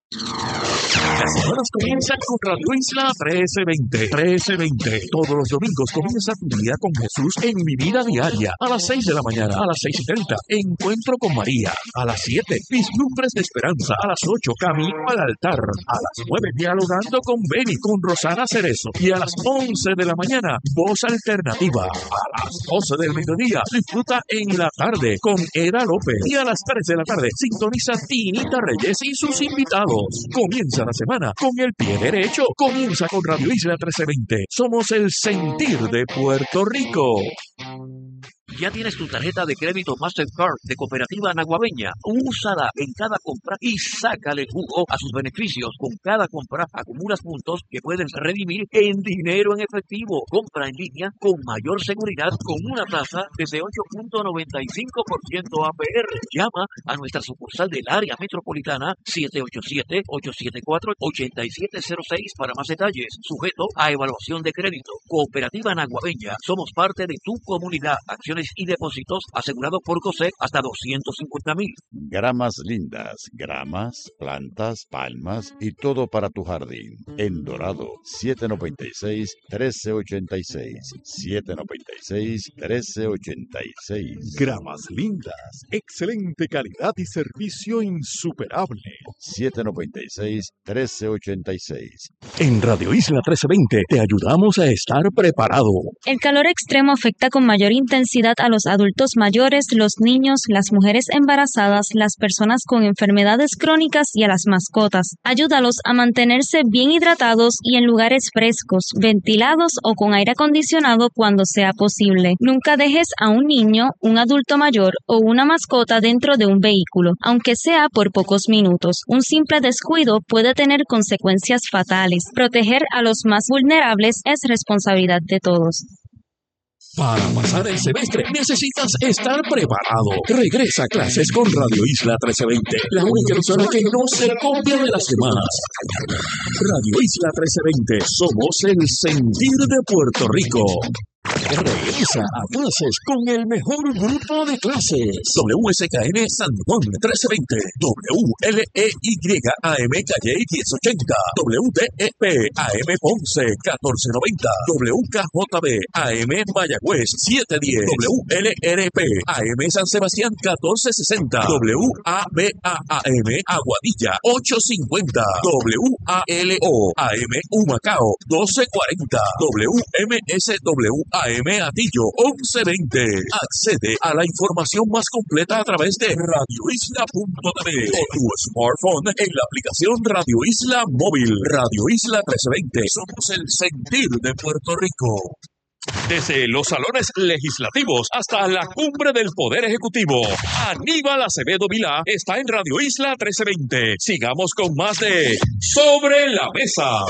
Las semanas comienzan con Radio Isla 1320. Todos los domingos comienza tu día con Jesús en Mi Vida Diaria. A las 6 de la mañana, a las 6:30, Encuentro con María. A las 7, Vislumbres de Esperanza. A las 8, Camino al Altar. A las 9, Dialogando con Beni, con Rosana Cerezo. Y a las 11 de la mañana, Voz Alternativa. A las 12 del mediodía, disfruta en la tarde con Eda López. Y a las 3 de la tarde, sintoniza Tinita Reyes y sus invitados. Comienza la semana con el pie derecho. Comienza con Radio Isla 1320. Somos el sentir de Puerto Rico. ¿Ya tienes tu tarjeta de crédito Mastercard de Cooperativa Naguabeña? Úsala en cada compra y sácale jugo a sus beneficios. Con cada compra acumulas puntos que puedes redimir en dinero en efectivo. Compra en línea con mayor seguridad con una tasa desde 8.95% APR. Llama a nuestra sucursal del área metropolitana 787-874-8706 para más detalles. Sujeto a evaluación de crédito. Cooperativa Naguabeña. Somos parte de tu comunidad. Acciones y depósitos asegurados por COSEC hasta 250,000. Gramas lindas, gramas, plantas, palmas y todo para tu jardín. En Dorado, 796-1386. 796-1386. Gramas lindas, excelente calidad y servicio insuperable. 796-1386. En Radio Isla 1320 te ayudamos a estar preparado. El calor extremo afecta con mayor intensidad a los adultos mayores, los niños, las mujeres embarazadas, las personas con enfermedades crónicas y a las mascotas. Ayúdalos a mantenerse bien hidratados y en lugares frescos, ventilados o con aire acondicionado cuando sea posible. Nunca dejes a un niño, un adulto mayor o una mascota dentro de un vehículo, aunque sea por pocos minutos. Un simple descuido puede tener consecuencias fatales. Proteger a los más vulnerables es responsabilidad de todos. Para pasar el semestre necesitas estar preparado. Regresa a clases con Radio Isla 1320, la única emisora que no se copia de las demás. Radio Isla 1320, somos el sentir de Puerto Rico. Regresa a clases con el mejor grupo de clases. WSKN San Juan 1320, WLEYAM Calle 1080, WDEP AM Ponce 1490, WKJB AM Mayagüez 710, WLRP AM San Sebastián 1460, WABAM Aguadilla 850, WALO AM Humacao 1240, WMSW AM Atillo 1120. Accede a la información más completa a través de radioisla.tv o tu smartphone en la aplicación Radio Isla Móvil. Radio Isla 1320. Somos el sentir de Puerto Rico. Desde los salones legislativos hasta la cumbre del Poder Ejecutivo, Aníbal Acevedo Vilá está en Radio Isla 1320. Sigamos con más de Sobre la Mesa.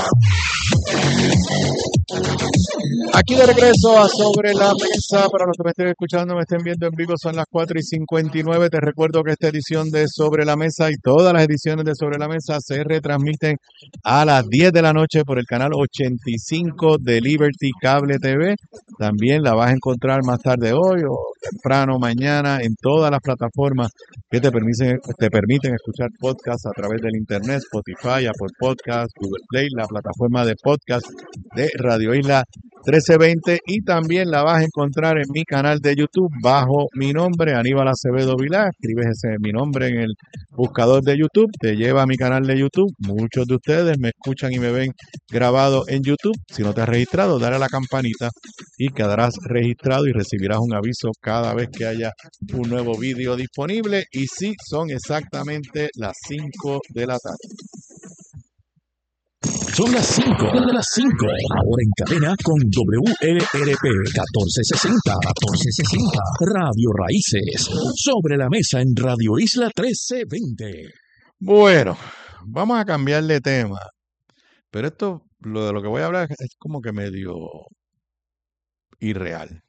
Aquí de regreso a Sobre la Mesa. Para los que me estén escuchando, me estén viendo en vivo, son las 4:59. Te recuerdo que esta edición de Sobre la Mesa y todas las ediciones de Sobre la Mesa se retransmiten a las 10 de la noche por el canal 85 de Liberty Cable TV. También la vas a encontrar más tarde hoy o temprano mañana en todas las plataformas que te permiten escuchar podcasts a través del internet: Spotify, Apple Podcasts, Google Play, la plataforma de podcast de Radio Isla 1320, y también la vas a encontrar en mi canal de YouTube bajo mi nombre, Aníbal Acevedo Vilá. Escribes mi nombre en el buscador de YouTube, te lleva a mi canal de YouTube. Muchos de ustedes me escuchan y me ven grabado en YouTube. Si no te has registrado, dale a la campanita y quedarás registrado y recibirás un aviso cada vez que haya un nuevo vídeo disponible. Y sí, son exactamente las 5 de la tarde. Son las 5. Ahora en cadena con WLRP 1460. Radio Raíces. Sobre la Mesa en Radio Isla 1320. Bueno, vamos a cambiar de tema. Pero esto, lo de lo que voy a hablar es como que medio irreal.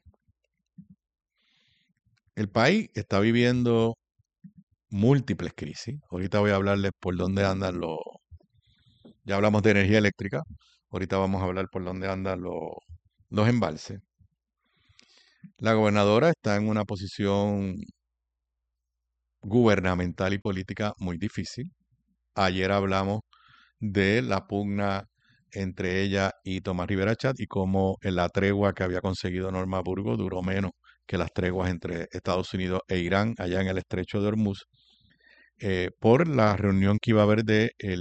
El país está viviendo múltiples crisis. Ahorita voy a hablarles por dónde andan los... Ya hablamos de energía eléctrica. Ahorita vamos a hablar por dónde andan los embalses. La gobernadora está en una posición gubernamental y política muy difícil. Ayer hablamos de la pugna entre ella y Tomás Rivera Chat y cómo la tregua que había conseguido Norma Burgos duró menos que las treguas entre Estados Unidos e Irán allá en el estrecho de Hormuz, por la reunión que iba a haber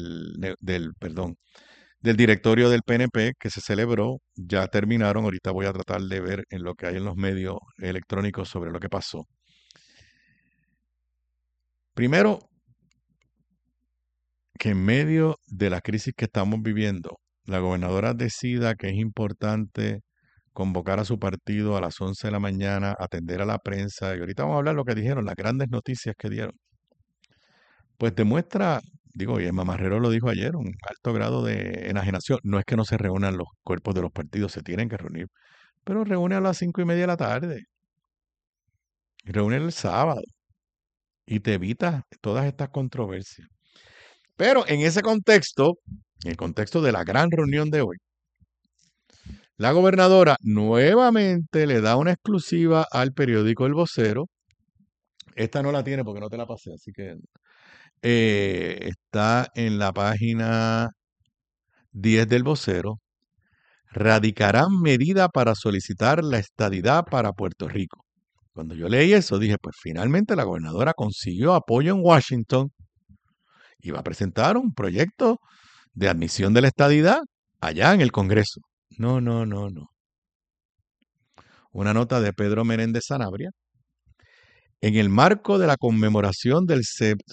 del directorio del PNP que se celebró. Ya terminaron, ahorita voy a tratar de ver en lo que hay en los medios electrónicos sobre lo que pasó. Primero, que en medio de la crisis que estamos viviendo, la gobernadora decida que es importante convocar a su partido a las 11 de la mañana, atender a la prensa, y ahorita vamos a hablar de lo que dijeron, las grandes noticias que dieron. Pues demuestra, digo, y el Mamarrero lo dijo ayer, un alto grado de enajenación. No es que no se reúnan los cuerpos de los partidos, se tienen que reunir, pero reúne a las 5:30 de la tarde, reúne el sábado, y te evitas todas estas controversias. Pero en ese contexto, en el contexto de la gran reunión de hoy, la gobernadora nuevamente le da una exclusiva al periódico El Vocero. Esta no la tiene porque no te la pasé, así que está en la página 10 del Vocero. Radicarán medida para solicitar la estadidad para Puerto Rico. Cuando yo leí eso, dije, pues finalmente la gobernadora consiguió apoyo en Washington y va a presentar un proyecto de admisión de la estadidad allá en el Congreso. No. Una nota de Pedro Menéndez Sanabria. En el marco de la conmemoración del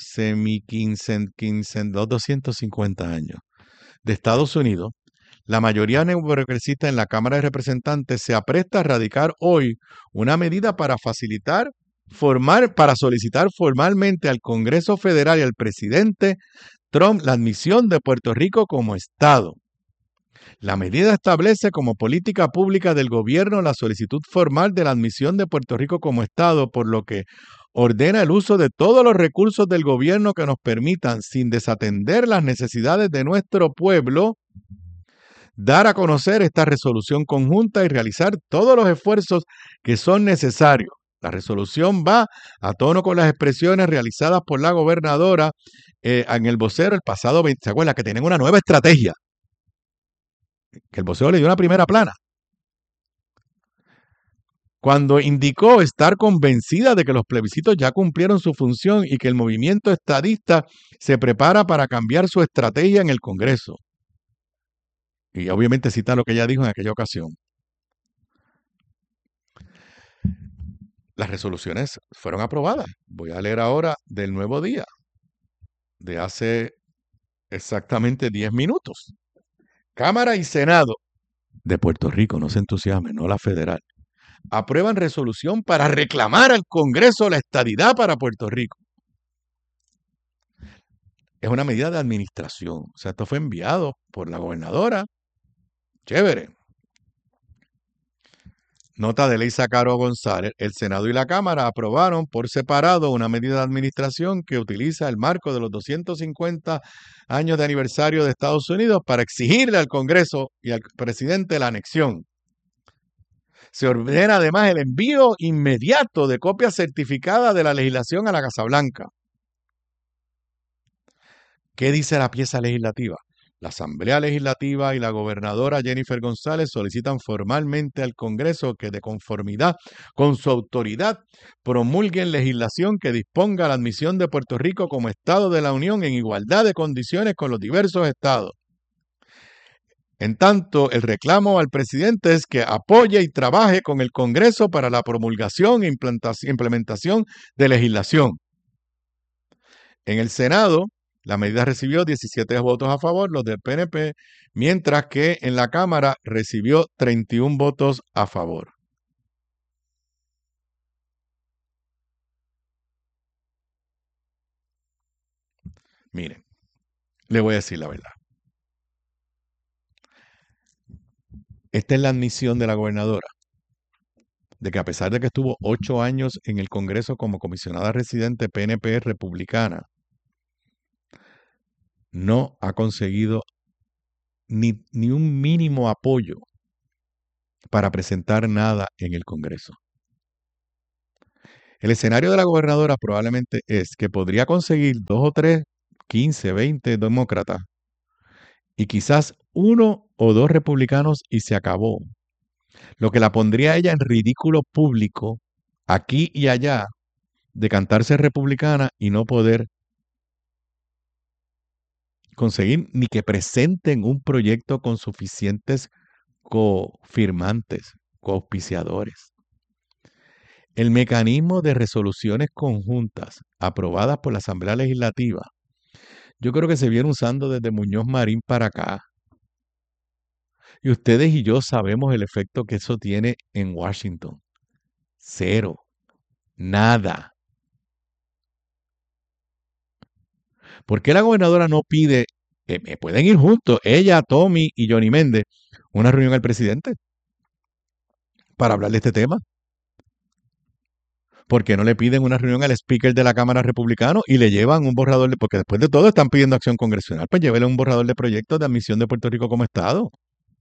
los 250 años de Estados Unidos, la mayoría neoprogresista en la Cámara de Representantes se apresta a radicar hoy una medida para solicitar formalmente al Congreso Federal y al presidente Trump la admisión de Puerto Rico como Estado. La medida establece como política pública del gobierno la solicitud formal de la admisión de Puerto Rico como Estado, por lo que ordena el uso de todos los recursos del gobierno que nos permitan, sin desatender las necesidades de nuestro pueblo, dar a conocer esta resolución conjunta y realizar todos los esfuerzos que son necesarios. La resolución va a tono con las expresiones realizadas por la gobernadora en el Vocero el pasado 20. ¿Se acuerdan que tienen una nueva estrategia? Que el Vocero le dio una primera plana. Cuando indicó estar convencida de que los plebiscitos ya cumplieron su función y que el movimiento estadista se prepara para cambiar su estrategia en el Congreso. Y obviamente cita lo que ella dijo en aquella ocasión. Las resoluciones fueron aprobadas. Voy a leer ahora del Nuevo Día, de hace exactamente 10 minutos. Cámara y Senado de Puerto Rico, no se entusiasmen, no la federal, aprueban resolución para reclamar al Congreso la estadidad para Puerto Rico. Es una medida de administración. O sea, esto fue enviado por la gobernadora. Chévere. Nota de Leisa Caro González. El Senado y la Cámara aprobaron por separado una medida de administración que utiliza el marco de los 250 años de aniversario de Estados Unidos para exigirle al Congreso y al presidente la anexión. Se ordena además el envío inmediato de copias certificadas de la legislación a la Casa Blanca. ¿Qué dice la pieza legislativa? La Asamblea Legislativa y la gobernadora Jennifer González solicitan formalmente al Congreso que, de conformidad con su autoridad, promulguen legislación que disponga la admisión de Puerto Rico como Estado de la Unión en igualdad de condiciones con los diversos estados. En tanto, el reclamo al presidente es que apoye y trabaje con el Congreso para la promulgación e implementación de legislación. En el Senado, la medida recibió 17 votos a favor, los del PNP, mientras que en la Cámara recibió 31 votos a favor. Miren, le voy a decir la verdad. Esta es la admisión de la gobernadora, de que a pesar de que estuvo 8 años en el Congreso como comisionada residente PNP republicana, no ha conseguido ni un mínimo apoyo para presentar nada en el Congreso. El escenario de la gobernadora probablemente es que podría conseguir 2 o 3 15, 20 demócratas y quizás 1 o 2 republicanos y se acabó. Lo que la pondría a ella en ridículo público, aquí y allá, de cantarse republicana y no poder conseguir ni que presenten un proyecto con suficientes cofirmantes, coauspiciadores. El mecanismo de resoluciones conjuntas aprobadas por la Asamblea Legislativa, yo creo que se viene usando desde Muñoz Marín para acá. Y ustedes y yo sabemos el efecto que eso tiene en Washington. Cero. Nada. ¿Por qué la gobernadora no pide, pueden ir juntos, ella, Tommy y Johnny Méndez, una reunión al presidente para hablar de este tema? ¿Por qué no le piden una reunión al speaker de la Cámara Republicano y le llevan un borrador porque después de todo están pidiendo acción congresional, pues llévenle un borrador de proyectos de admisión de Puerto Rico como Estado?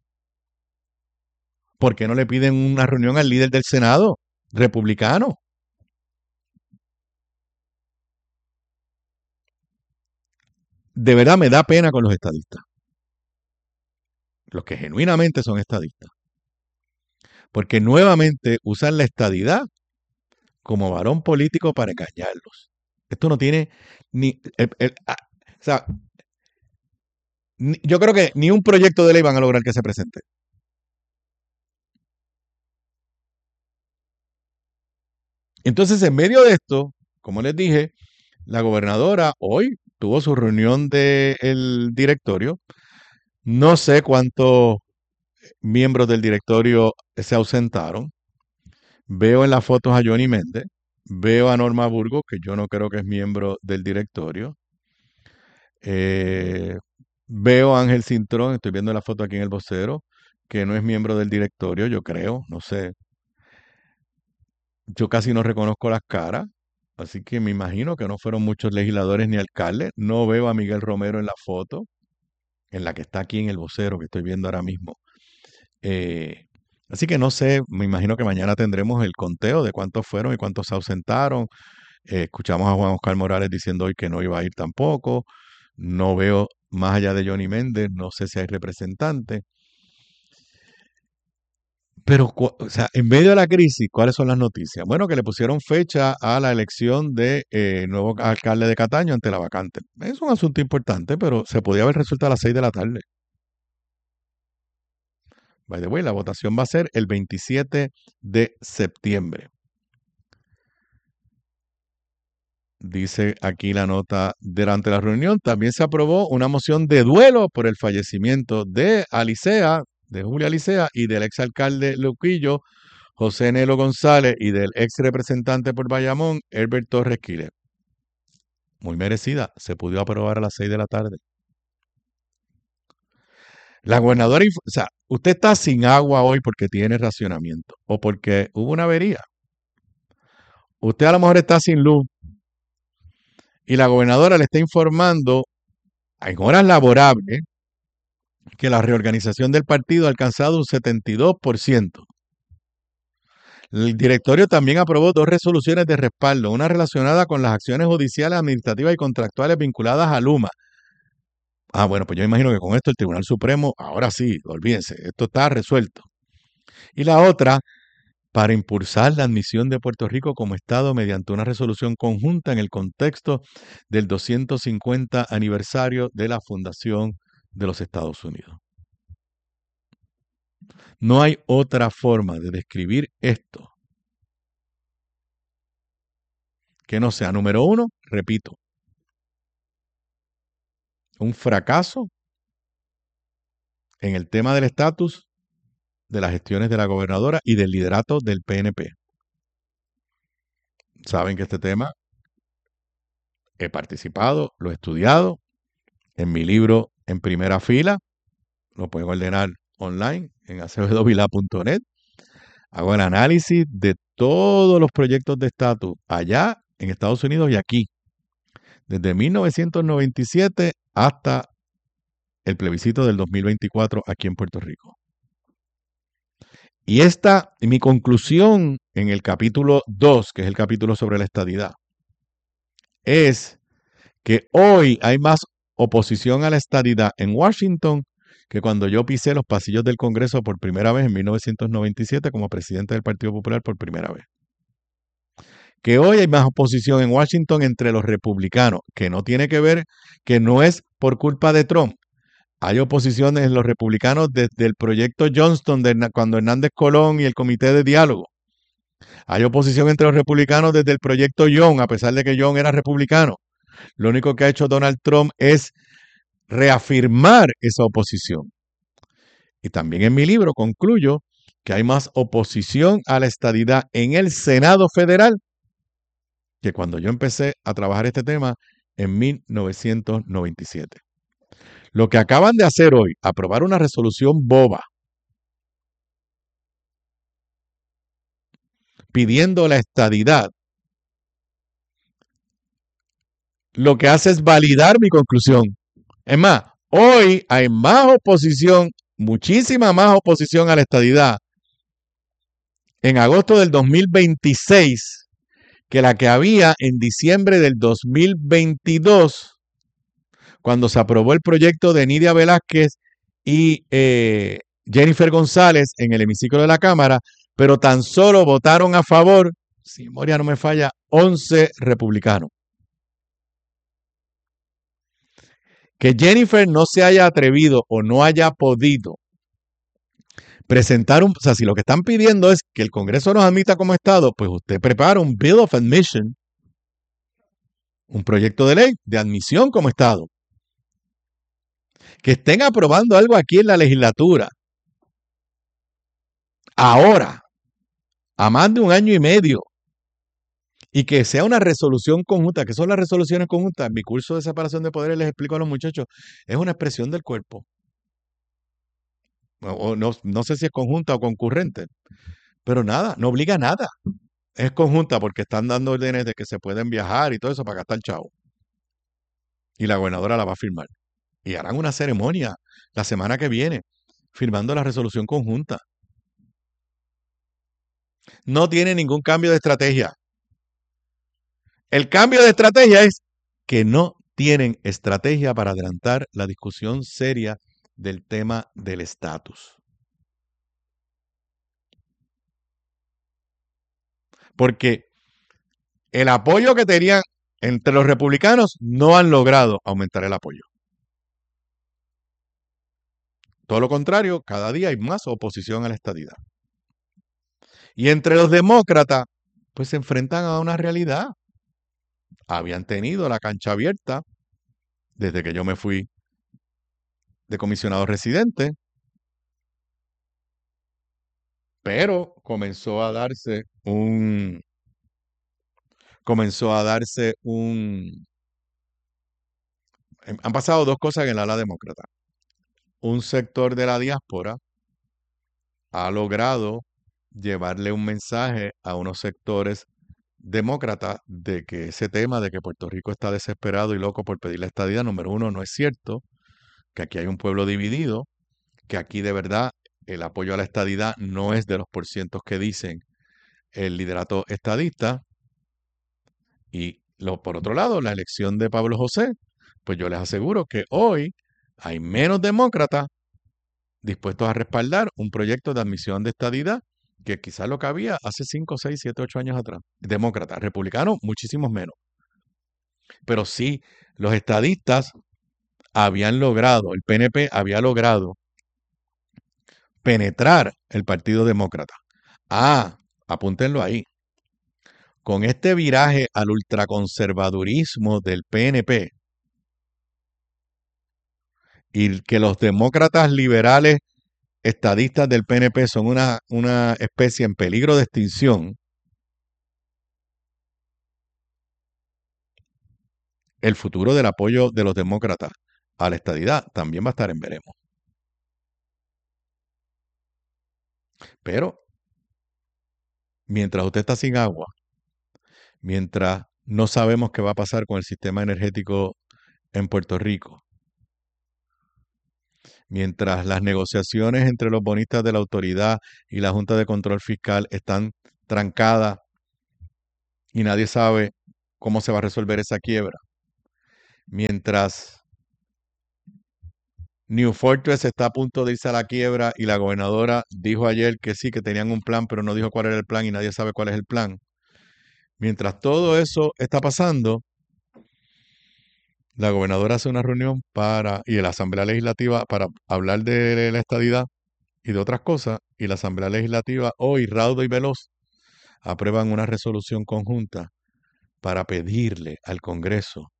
¿Por qué no le piden una reunión al líder del Senado republicano? De verdad me da pena con los estadistas, los que genuinamente son estadistas, porque nuevamente usan la estadidad como varón político para engañarlos. Esto no tiene ni... o sea, yo creo que ni un proyecto de ley van a lograr que se presente. Entonces, en medio de esto, como les dije, la gobernadora hoy tuvo su reunión del directorio. No sé cuántos miembros del directorio se ausentaron. Veo en las fotos a Johnny Méndez. Veo a Norma Burgos, que yo no creo que es miembro del directorio. Veo a Ángel Cintrón, estoy viendo la foto aquí en el vocero, que no es miembro del directorio, yo creo, no sé. Yo casi no reconozco las caras, así que me imagino que no fueron muchos legisladores ni alcaldes. No veo a Miguel Romero en la foto, en la que está aquí en el vocero que estoy viendo ahora mismo. Así que no sé, me imagino que mañana tendremos el conteo de cuántos fueron y cuántos se ausentaron. Escuchamos a Juan Oscar Morales diciendo hoy que no iba a ir tampoco. No veo más allá de Johnny Méndez, no sé si hay representantes. Pero, o sea, en medio de la crisis, ¿cuáles son las noticias? Bueno, que le pusieron fecha a la elección de nuevo alcalde de Cataño ante la vacante. Es un asunto importante, pero se podía haber resuelto a las 6 de la tarde. By the way, la votación va a ser el 27 de septiembre. Dice aquí la nota, durante la reunión también se aprobó una moción de duelo por el fallecimiento de Alicea, de Julia Alicea y del exalcalde Luquillo, José Nelo González, y del ex representante por Bayamón, Herbert Torres Quiles. Muy merecida, se pudo aprobar a las 6 de la tarde. La gobernadora, o sea, usted está sin agua hoy porque tiene racionamiento o porque hubo una avería. Usted a lo mejor está sin luz y la gobernadora le está informando en horas laborables que la reorganización del partido ha alcanzado un 72%. El directorio también aprobó 2 resoluciones de respaldo, una relacionada con las acciones judiciales, administrativas y contractuales vinculadas a Luma. Bueno, pues yo imagino que con esto el Tribunal Supremo, ahora sí, olvídense, esto está resuelto. Y la otra, para impulsar la admisión de Puerto Rico como Estado mediante una resolución conjunta en el contexto del 250 aniversario de la fundación de los Estados Unidos. No hay otra forma de describir esto que no sea, número uno, repito, un fracaso en el tema del estatus de las gestiones de la gobernadora y del liderato del PNP. Saben que este tema he participado, lo he estudiado en mi libro En Primera Fila, lo pueden ordenar online en acevdovila.net. Hago el análisis de todos los proyectos de estatus allá en Estados Unidos y aquí, desde 1997 hasta el plebiscito del 2024 aquí en Puerto Rico. Y mi conclusión en el capítulo 2, que es el capítulo sobre la estadidad, es que hoy hay más oposición a la estadidad en Washington que cuando yo pisé los pasillos del Congreso por primera vez en 1997 como presidente del Partido Popular por primera vez. Que hoy hay más oposición en Washington entre los republicanos, que no tiene que ver, que no es por culpa de Trump. Hay oposición en los republicanos desde el proyecto Johnston, cuando Hernández Colón y el Comité de Diálogo. Hay oposición entre los republicanos desde el proyecto Young, a pesar de que Young era republicano. Lo único que ha hecho Donald Trump es reafirmar esa oposición. Y también en mi libro concluyo que hay más oposición a la estadidad en el Senado Federal que cuando yo empecé a trabajar este tema en 1997. Lo que acaban de hacer hoy, aprobar una resolución boba, pidiendo la estadidad, lo que hace es validar mi conclusión. Es más, hoy hay más oposición, muchísima más oposición a la estadidad en agosto del 2026 que la que había en diciembre del 2022, cuando se aprobó el proyecto de Nidia Velázquez y Jennifer González en el hemiciclo de la Cámara, pero tan solo votaron a favor, si memoria no me falla, 11 republicanos. Que Jennifer no se haya atrevido o no haya podido presentar o sea, si lo que están pidiendo es que el Congreso nos admita como Estado, pues usted prepara un Bill of Admission, un proyecto de ley de admisión como Estado. Que estén aprobando algo aquí en la legislatura, ahora, a más de un año y medio, y que sea una resolución conjunta. ¿Qué son las resoluciones conjuntas? En mi curso de separación de poderes les explico a los muchachos, es una expresión del cuerpo. O no sé si es conjunta o concurrente, pero nada, no obliga a nada. Es conjunta porque están dando órdenes de que se pueden viajar y todo eso para gastar chavo. Y la gobernadora la va a firmar. Y harán una ceremonia la semana que viene, firmando la resolución conjunta. No tiene ningún cambio de estrategia. El cambio de estrategia es que no tienen estrategia para adelantar la discusión seria del tema del estatus. Porque el apoyo que tenían entre los republicanos no han logrado aumentar el apoyo. Todo lo contrario, cada día hay más oposición a la estadidad. Y entre los demócratas, pues se enfrentan a una realidad. Habían tenido la cancha abierta desde que yo me fui de comisionado residente, pero han pasado dos cosas en el ala demócrata. Un sector de la diáspora ha logrado llevarle un mensaje a unos sectores demócratas de que ese tema de que Puerto Rico está desesperado y loco por pedir la estadidad, número uno, no es cierto, que aquí hay un pueblo dividido, que aquí de verdad el apoyo a la estadidad no es de los porcientos que dicen el liderato estadista. Y por otro lado, la elección de Pablo José, pues yo les aseguro que hoy hay menos demócratas dispuestos a respaldar un proyecto de admisión de estadidad que quizás lo que había hace 5, 6, 7, 8 años atrás. Demócratas, republicanos, muchísimos menos. Pero sí, los estadistas habían logrado, el PNP había logrado penetrar el Partido Demócrata. Apúntenlo ahí. Con este viraje al ultraconservadurismo del PNP y que los demócratas liberales estadistas del PNP son una especie en peligro de extinción, el futuro del apoyo de los demócratas a la estadidad también va a estar en veremos. Pero mientras usted está sin agua, mientras no sabemos qué va a pasar con el sistema energético en Puerto Rico, mientras las negociaciones entre los bonistas de la autoridad y la Junta de Control Fiscal están trancadas y nadie sabe cómo se va a resolver esa quiebra, Mientras New Fortress está a punto de irse a la quiebra y la gobernadora dijo ayer que sí, que tenían un plan, pero no dijo cuál era el plan y nadie sabe cuál es el plan. Mientras todo eso está pasando, la gobernadora hace una reunión y la Asamblea Legislativa para hablar de la estadidad y de otras cosas, y la Asamblea Legislativa hoy, raudo y veloz, aprueban una resolución conjunta para pedirle al Congreso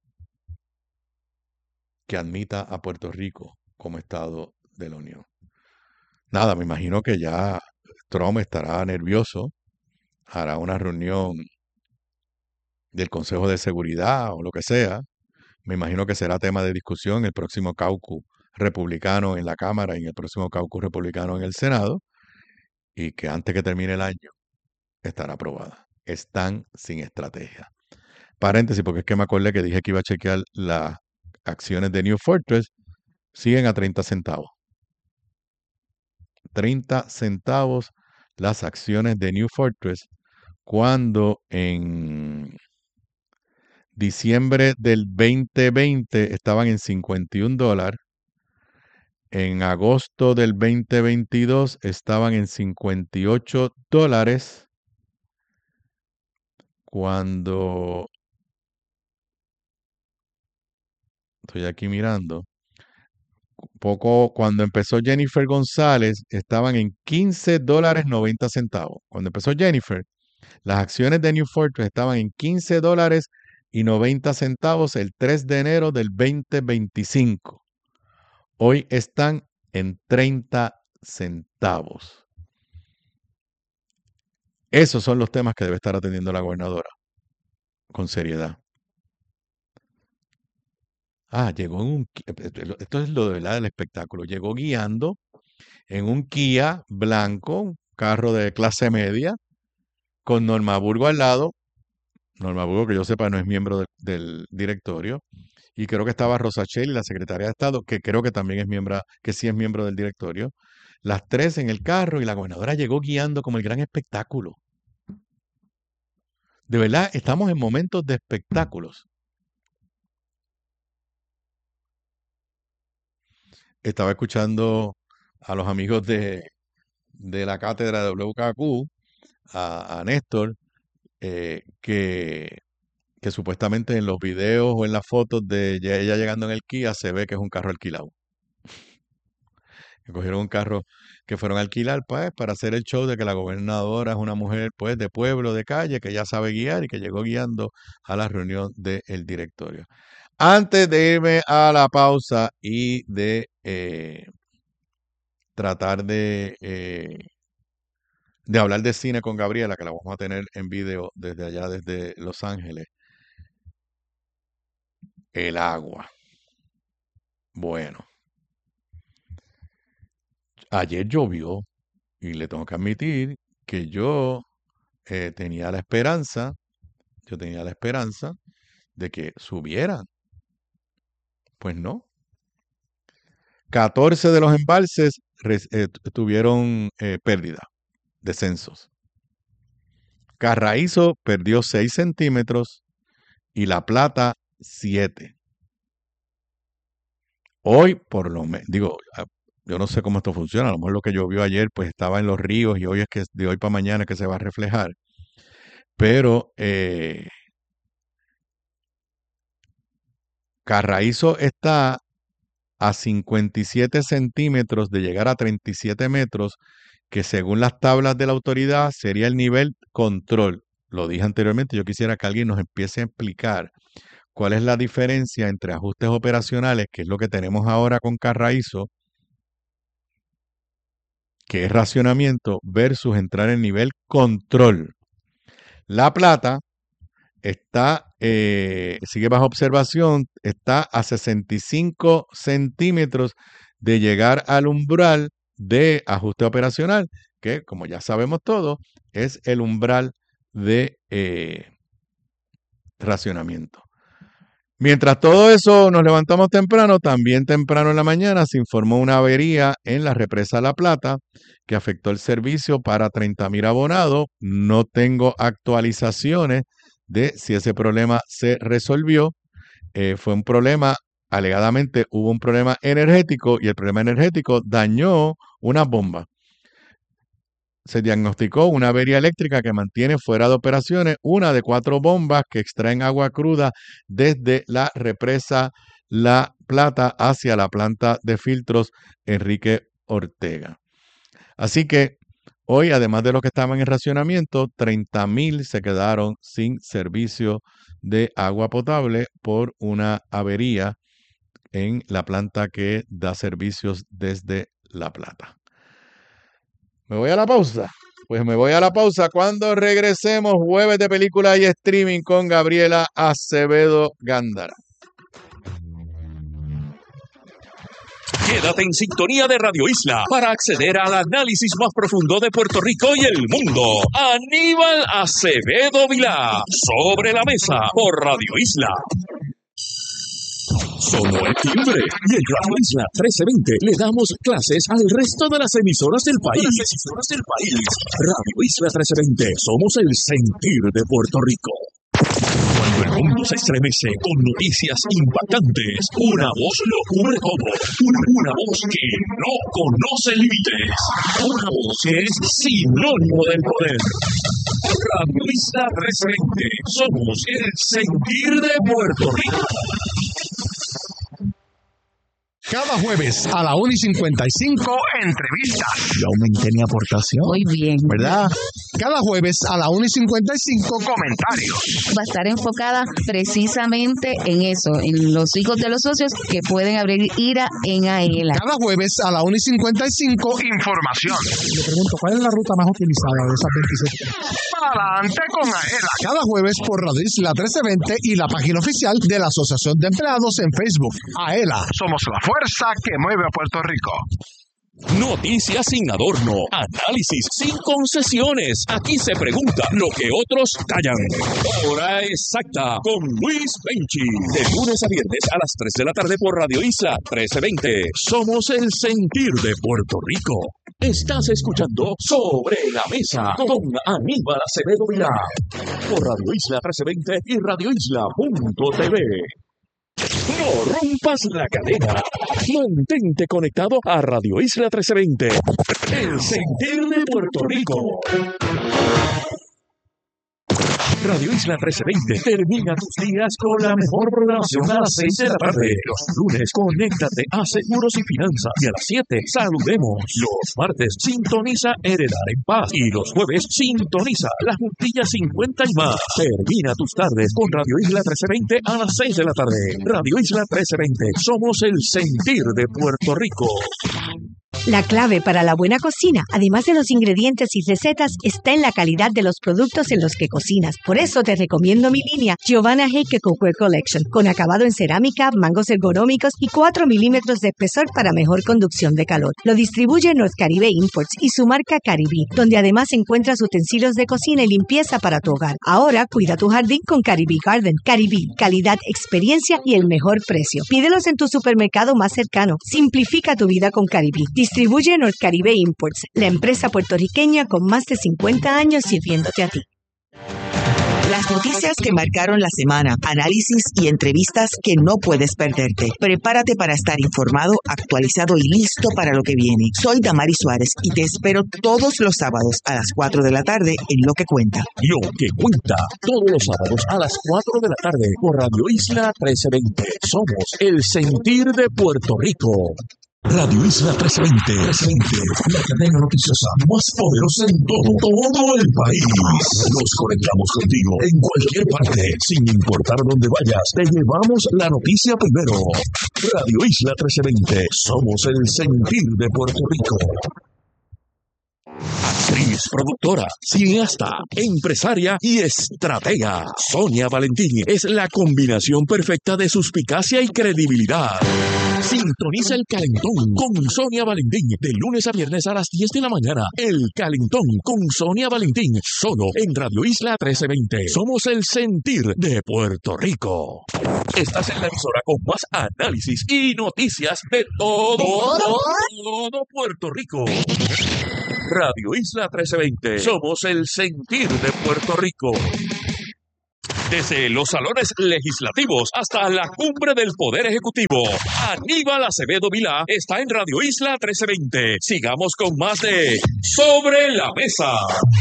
que admita a Puerto Rico como Estado de la Unión. Nada, me imagino que ya Trump estará nervioso, hará una reunión del Consejo de Seguridad o lo que sea. Me imagino que será tema de discusión el próximo caucus republicano en la Cámara y en el próximo caucus republicano en el Senado, y que antes que termine el año estará aprobada. Están sin estrategia. Paréntesis, porque es que me acordé que dije que iba a chequear las acciones de New Fortress, siguen a 30 centavos. 30 centavos las acciones de New Fortress, cuando en diciembre del 2020 estaban en $51. En agosto del 2022 estaban en $58. Cuando estoy aquí mirando, cuando empezó Jennifer González, estaban en $15.90. Cuando empezó Jennifer, las acciones de New Fortress estaban en $15.90 el 3 de enero del 2025. Hoy están en 30 centavos. Esos son los temas que debe estar atendiendo la gobernadora con seriedad. Llegó en esto es lo de verdad del espectáculo. Llegó guiando en un Kia blanco, un carro de clase media, con Norma Burgo al lado. Norma Burgo, que yo sepa, no es miembro del directorio. Y creo que estaba Rosa Shelley, la secretaria de Estado, que creo que también es miembro, que sí es miembro del directorio. Las tres en el carro, y la gobernadora llegó guiando como el gran espectáculo. De verdad, estamos en momentos de espectáculos. Estaba escuchando a los amigos de la cátedra de WKQ, a Néstor, que supuestamente en los videos o en las fotos de ella llegando en el Kia se ve que es un carro alquilado. Que cogieron un carro que fueron a alquilar, pues, para hacer el show de que la gobernadora es una mujer, pues, de pueblo, de calle, que ya sabe guiar y que llegó guiando a la reunión del directorio. Antes de irme a la pausa y de tratar de hablar de cine con Gabriela, que la vamos a tener en video desde allá, desde Los Ángeles. El agua. Bueno, ayer llovió y le tengo que admitir que yo tenía la esperanza de que subieran. Pues no. 14 de los embalses tuvieron pérdida, descensos. Carraízo perdió 6 centímetros y La Plata 7. Hoy, por lo menos, yo no sé cómo esto funciona, a lo mejor lo que llovió ayer pues estaba en los ríos y hoy es que de hoy para mañana que se va a reflejar. Pero Carraízo está a 57 centímetros de llegar a 37 metros, que según las tablas de la autoridad sería el nivel control. Lo dije anteriormente, yo quisiera que alguien nos empiece a explicar cuál es la diferencia entre ajustes operacionales, que es lo que tenemos ahora con Carraízo, que es racionamiento, versus entrar en nivel control. La Plata sigue bajo observación, está a 65 centímetros de llegar al umbral de ajuste operacional, que como ya sabemos todos, es el umbral de racionamiento. Mientras todo eso nos levantamos temprano, también temprano en la mañana se informó una avería en la represa La Plata que afectó el servicio para 30,000 abonados. No tengo actualizaciones de si ese problema se resolvió. fue un problema, alegadamente hubo un problema energético y el problema energético dañó una bomba. Se diagnosticó una avería eléctrica que mantiene fuera de operaciones una de 4 bombas que extraen agua cruda desde la represa La Plata hacia la planta de filtros Enrique Ortega. Así que hoy, además de los que estaban en racionamiento, 30,000 se quedaron sin servicio de agua potable por una avería en la planta que da servicios desde La Plata. ¿Me voy a la pausa? Pues me voy a la pausa. Cuando regresemos, jueves de película y streaming con Gabriela Acevedo Gándara. Quédate en sintonía de Radio Isla para acceder al análisis más profundo de Puerto Rico y el mundo. Aníbal Acevedo Vilá, Sobre la Mesa, por Radio Isla. Somos el timbre y en Radio Isla 1320 le damos clases al resto de las emisoras del país. Radio Isla 1320, somos el sentir de Puerto Rico. Cuando el mundo se estremece con noticias impactantes, una voz lo cubre todo. Una voz que no conoce límites. Una voz que es sinónimo del poder. Radio Isla 1320, somos el sentir de Puerto Rico. Cada jueves a la 1:55, entrevistas. Yo aumenté mi aportación. Muy bien. ¿Verdad? Cada jueves a la 1:55, comentarios. Va a estar enfocada precisamente en eso, en los hijos de los socios que pueden abrir IRA en AELA. Cada jueves a la 1:55, información. Le pregunto, ¿cuál es la ruta más utilizada de esas 27? Adelante con AELA. Cada jueves por Radio Isla 1320 y la página oficial de la Asociación de Empleados en Facebook. AELA, somos la fuerza que mueve a Puerto Rico. Noticias sin adorno, análisis sin concesiones. Aquí se pregunta lo que otros callan. Hora exacta con Luis Benchi. De lunes a viernes a las 3 de la tarde por Radio Isla 1320. Somos el sentir de Puerto Rico. Estás escuchando Sobre la Mesa con Aníbal Acevedo Vilá. Por Radio Isla 1320 y radioisla.tv. No rompas la cadena. Mantente conectado a Radio Isla 1320. El sentir de Puerto Rico. Radio Isla 1320 termina tus días con la mejor programación a las 6 de la tarde. Los lunes, conéctate a Seguros y Finanzas. Y a las 7, saludemos. Los martes, sintoniza Heredar en Paz. Y los jueves, sintoniza La Juntilla 50 y más. Termina tus tardes con Radio Isla 1320 a las 6 de la tarde. Radio Isla 1320, somos el sentir de Puerto Rico. La clave para la buena cocina, además de los ingredientes y recetas, está en la calidad de los productos en los que cocinas. Por eso te recomiendo mi línea Giovanna Heike Cookware Collection, con acabado en cerámica, mangos ergonómicos y 4 milímetros de espesor para mejor conducción de calor. Lo distribuye North Caribe Imports y su marca Caribí, donde además encuentras utensilios de cocina y limpieza para tu hogar. Ahora cuida tu jardín con Caribí Garden. Caribí, calidad, experiencia y el mejor precio. Pídelos en tu supermercado más cercano. Simplifica tu vida con Caribí. Distribuye North Caribe Imports, la empresa puertorriqueña con más de 50 años sirviéndote a ti. Las noticias que marcaron la semana, análisis y entrevistas que no puedes perderte. Prepárate para estar informado, actualizado y listo para lo que viene. Soy Damaris Suárez y te espero todos los sábados a las 4 de la tarde en Lo que Cuenta. Lo que Cuenta, todos los sábados a las 4 de la tarde por Radio Isla 1320. Somos el sentir de Puerto Rico. Radio Isla 1320, la cadena noticiosa más poderosa en todo el país. Nos conectamos contigo en cualquier parte, sin importar dónde vayas. Te llevamos la noticia primero. Radio Isla 1320, somos el sentir de Puerto Rico. Actriz, productora, cineasta, empresaria y estratega. Sonia Valentín es la combinación perfecta de suspicacia y credibilidad. Sintoniza El Calentón con Sonia Valentín de lunes a viernes a las 10 de la mañana. El Calentón con Sonia Valentín, solo en Radio Isla 1320. Somos el sentir de Puerto Rico. Estás en la emisora con más análisis y noticias de todo Puerto Rico. Radio Isla 1320. Somos el sentir de Puerto Rico. Desde los salones legislativos hasta la cumbre del Poder Ejecutivo, Aníbal Acevedo Vilá está en Radio Isla 1320. Sigamos con más de Sobre la Mesa.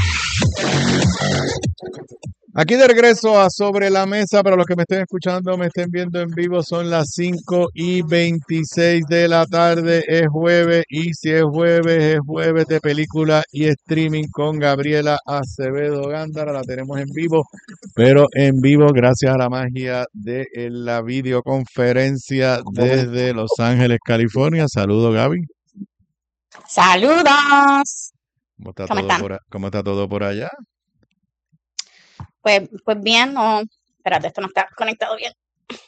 Aquí de regreso a Sobre la Mesa. Para los que me estén escuchando, me estén viendo en vivo, son las 5:26 de la tarde. Es jueves, y si es jueves de película y streaming con Gabriela Acevedo Gándara. La tenemos en vivo, pero en vivo gracias a la magia de la videoconferencia desde Los Ángeles, California. Saludos, Gaby. Saludos. ¿Cómo está todo por allá? Pues bien, no, espérate, esto no está conectado bien.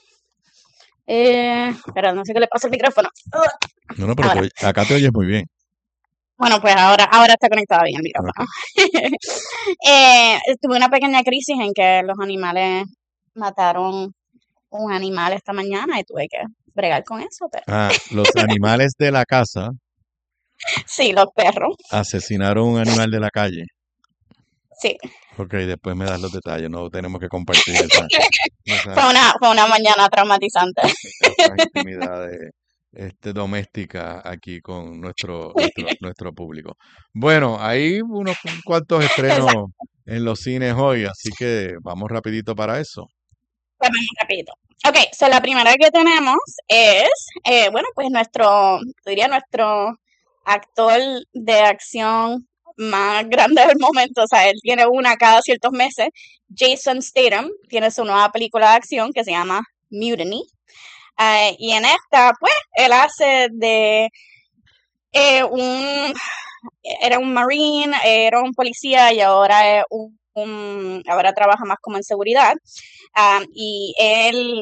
Espera, no sé qué le pasa al micrófono. No, pero acá te oyes muy bien. Bueno, pues ahora está conectado bien el micrófono. Okay. Tuve una pequeña crisis en que los animales mataron un animal esta mañana y tuve que bregar con eso. Pero... los animales de la casa. Sí, los perros. Asesinaron un animal de la calle. Sí. Ok, después me das los detalles, no tenemos que compartir esa fue una mañana traumatizante. Esa intimidad doméstica aquí con nuestro público. Bueno, hay unos cuantos estrenos en los cines hoy, así que vamos rapidito para eso. Pues vamos rapidito. Ok, so la primera que tenemos es, pues nuestro actor de acción más grande del momento, o sea, él tiene una cada ciertos meses. Jason Statham tiene su nueva película de acción que se llama Mutiny. Y en esta, pues, él hace de era un marine, era un policía y ahora es ahora trabaja más como en seguridad. Y él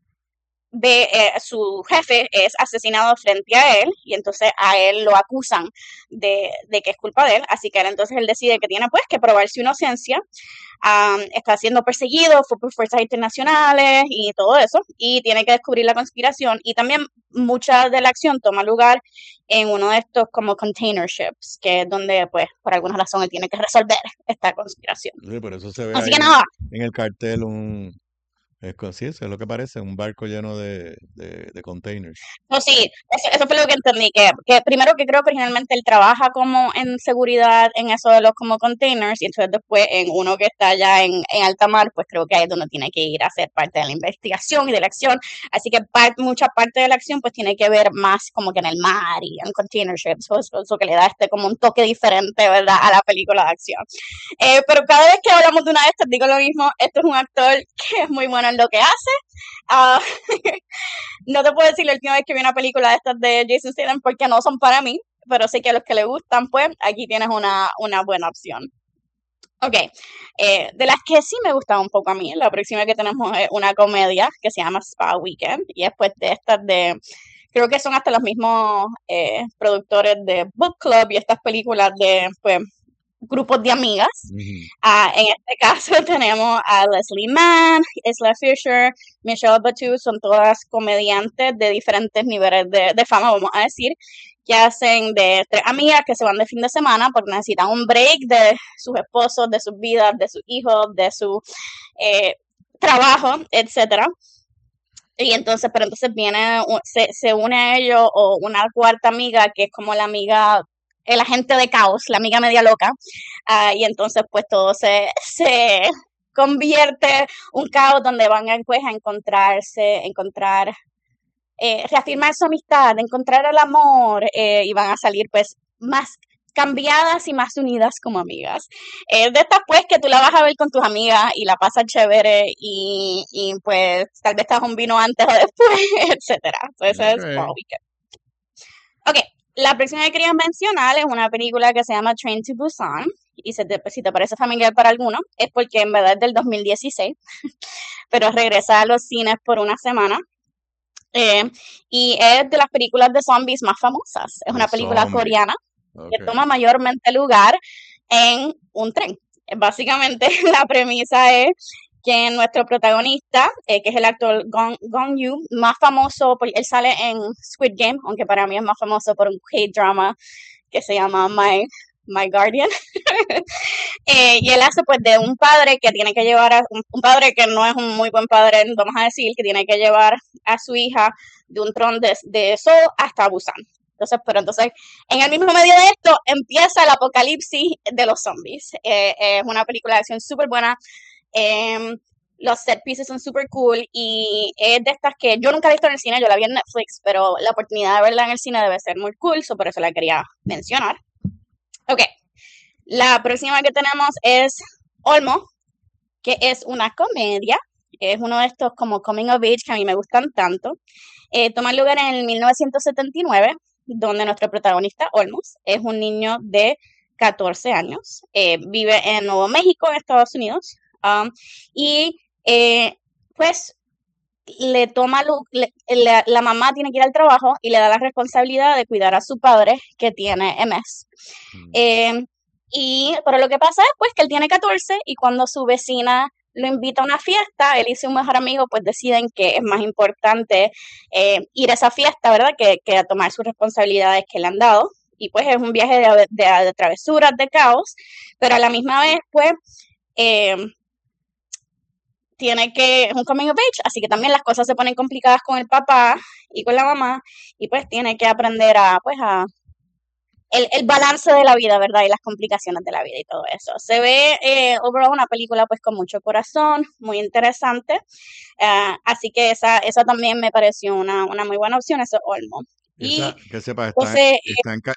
ve su jefe es asesinado frente a él y entonces a él lo acusan de que es culpa de él, así que él decide que tiene pues que probar su inocencia. Está siendo perseguido, fue por fuerzas internacionales y todo eso, y tiene que descubrir la conspiración, y también mucha de la acción toma lugar en uno de estos como container ships, que es donde pues por alguna razón él tiene que resolver esta conspiración. Sí, por eso se ve así ahí que nada. En el cartel sí, es lo que parece, un barco lleno de containers. No, sí, eso fue lo que entendí, que primero que creo que originalmente él trabaja como en seguridad en eso de los como containers, y entonces después en uno que está allá en alta mar, pues creo que ahí es donde tiene que ir a hacer parte de la investigación y de la acción, así que mucha parte de la acción pues tiene que ver más como que en el mar y en container ships, eso que le da como un toque diferente, ¿verdad?, a la película de acción. Pero cada vez que hablamos de una de estas digo lo mismo, esto es un actor que es muy bueno en lo que hace. No te puedo decir la última vez que vi una película de estas de Jason Statham porque no son para mí, pero sé que a los que les gustan, pues aquí tienes una buena opción. Ok, de las que sí me gustan un poco a mí, la próxima que tenemos es una comedia que se llama Spa Weekend, y después de estas creo que son hasta los mismos productores de Book Club y estas películas de, pues, grupos de amigas. En este caso tenemos a Leslie Mann, Isla Fisher, Michelle Buteau, son todas comediantes de diferentes niveles de fama, vamos a decir, que hacen de 3 amigas que se van de fin de semana porque necesitan un break de sus esposos, de sus vidas, de sus hijos, de su trabajo, etcétera. Y entonces, se une a ellos o una cuarta amiga que es como la amiga, el agente de caos, la amiga media loca, y entonces pues todo se convierte un caos donde van pues a reafirmar su amistad, encontrar el amor, y van a salir pues más cambiadas y más unidas como amigas. De estas pues que tú la vas a ver con tus amigas y la pasas chévere y pues tal vez te das un vino antes o después, etcétera. Entonces es Spa Weekend. Ok. La próxima que quería mencionar es una película que se llama Train to Busan, y si te parece familiar para alguno, es porque en verdad es del 2016, pero regresa a los cines por una semana, y es de las películas de zombies más famosas. Es una película coreana que toma mayormente lugar en un tren. Básicamente la premisa es que nuestro protagonista, que es el actor Gong Yoo, más famoso, él sale en Squid Game, aunque para mí es más famoso por un K-drama que se llama My My Guardian. Y él hace pues de un padre que tiene que llevar a un padre que no es un muy buen padre, vamos a decir, que tiene que llevar a su hija de un tron de Seoul hasta Busan. Entonces, en el mismo medio de esto empieza el apocalipsis de los zombies. Es una película de acción súper buena. Los set pieces son súper cool y es de estas que yo nunca he visto en el cine, yo la vi en Netflix, pero la oportunidad de verla en el cine debe ser muy cool, por eso la quería mencionar. Ok, la próxima que tenemos es Olmo, que es una comedia, es uno de estos como coming of age que a mí me gustan tanto. Toma lugar en el 1979, donde nuestro protagonista, Olmos, es un niño de 14 años, vive en Nuevo México, en Estados Unidos, y pues le toma la mamá tiene que ir al trabajo y le da la responsabilidad de cuidar a su padre que tiene MS. Pero lo que pasa es pues que él tiene 14 y cuando su vecina lo invita a una fiesta, él y su mejor amigo pues deciden que es más importante ir a esa fiesta, ¿verdad? Que a tomar sus responsabilidades que le han dado. Y pues es un viaje de travesuras, de caos, pero a la misma vez pues es un coming of age, así que también las cosas se ponen complicadas con el papá y con la mamá, y pues tiene que aprender el balance de la vida, ¿verdad? Y las complicaciones de la vida y todo eso. Se ve, overall, una película pues con mucho corazón, muy interesante, así que esa también me pareció una muy buena opción, eso Olmo. Que sepas, ¿está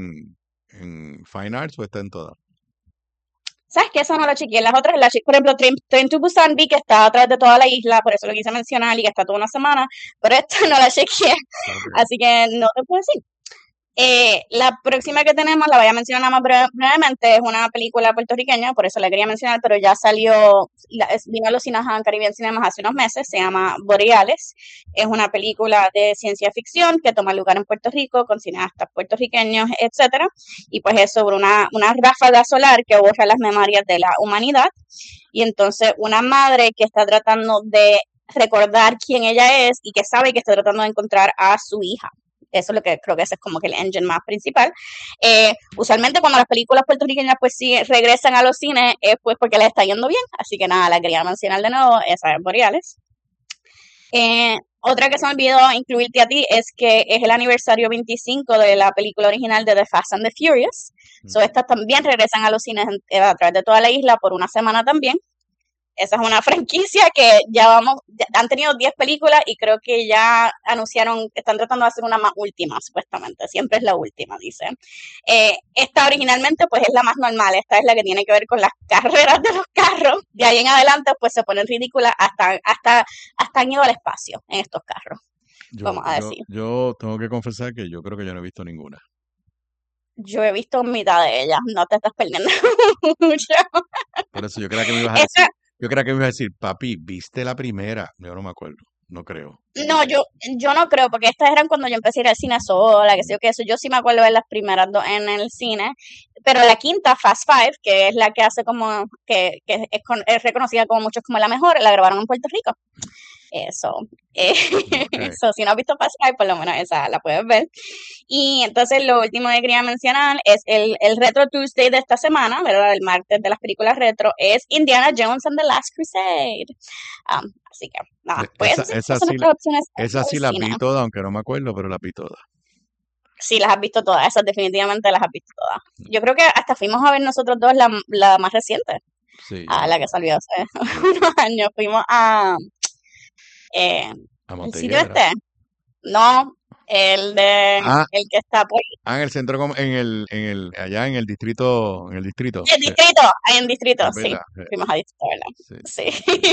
en Fine Arts o está en todas? ¿Sabes qué? Eso no lo chequeé. Las otras, por ejemplo, Train to Busan, vi que está a través de toda la isla, por eso lo quise mencionar y que está toda una semana, pero esta no la chequeé, así que no te puedo decir. La próxima que tenemos, la voy a mencionar nada más brevemente, es una película puertorriqueña, por eso la quería mencionar, pero ya vino a los cines Caribbean Cinemas hace unos meses, se llama Boreales, es una película de ciencia ficción que toma lugar en Puerto Rico con cineastas puertorriqueños, etcétera, y pues es sobre una ráfaga solar que borra las memorias de la humanidad, y entonces una madre que está tratando de recordar quién ella es y que sabe que está tratando de encontrar a su hija. Eso es lo que creo que ese es como que el engine más principal. Usualmente cuando las películas puertorriqueñas pues sí regresan a los cines es pues porque les está yendo bien, así que nada, la quería mencionar de nuevo, esa es Boreales. Otra que se me olvidó incluirte a ti es que es el aniversario 25 de la película original de The Fast and the Furious. Estas también regresan a los cines a través de toda la isla por una semana también. Esa es una franquicia que han tenido 10 películas y creo que ya anunciaron, están tratando de hacer una más última, supuestamente. Siempre es la última, dicen. Esta originalmente pues es la más normal. Esta es la que tiene que ver con las carreras de los carros. De ahí en adelante pues se ponen ridículas hasta han ido al espacio en estos carros. Vamos a decir. Yo tengo que confesar que yo creo que yo no he visto ninguna. Yo he visto mitad de ellas. No te estás perdiendo mucho. Por eso yo creía que me ibas a decir. Yo creía que me iba a decir, papi, ¿viste la primera? Yo no me acuerdo, no creo. No, yo no creo, porque estas eran cuando yo empecé a ir al cine sola, que sé yo qué, eso. Yo sí me acuerdo de las primeras dos en el cine, pero la quinta, Fast Five, que es la que hace como, que es reconocida como muchos como la mejor, la grabaron en Puerto Rico. Eso, eso, si no has visto Fast Five, por lo menos esa la puedes ver. Y entonces lo último que quería mencionar es el Retro Tuesday de esta semana, ¿verdad? El martes de las películas retro, es Indiana Jones and the Last Crusade. Así que, nada, pues esa sí la vi toda, aunque no me acuerdo, pero la vi toda. Sí, las has visto todas, esas definitivamente las has visto todas. Yo creo que hasta fuimos a ver nosotros dos la más reciente. Sí. La que salió hace unos años. Fuimos a ¿el sitio este? No, el que está por en el centro, allá en el distrito. En distrito, sí. Fuimos a distrito, ¿verdad? Sí.